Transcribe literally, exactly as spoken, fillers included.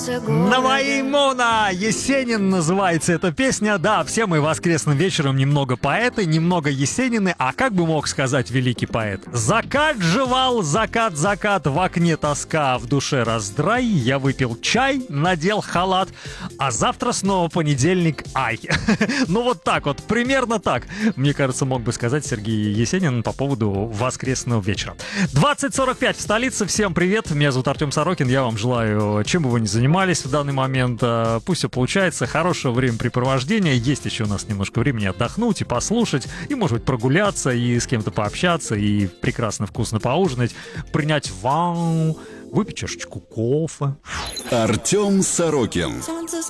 Наваимона Есенин называется эта песня. Да, все мы воскресным вечером немного поэты, немного Есенины. А как бы мог сказать великий поэт? Закат жевал, закат, закат, в окне тоска, в душе раздрай. Я выпил чай, надел халат, а завтра снова понедельник, ай. Ну вот так вот, примерно так, мне кажется, мог бы сказать Сергей Есенин по поводу воскресного вечера. двадцать сорок пять в столице. Всем привет, меня зовут Артем Сорокин. Я вам желаю, чем бы вы ни занимались в данный момент, пусть все получается, хорошего времяпрепровождения. Есть еще у нас немножко времени отдохнуть и послушать, и, может быть, прогуляться, и с кем-то пообщаться, и прекрасно вкусно поужинать, принять ванну, выпить чашечку кофе. Артем Сорокин.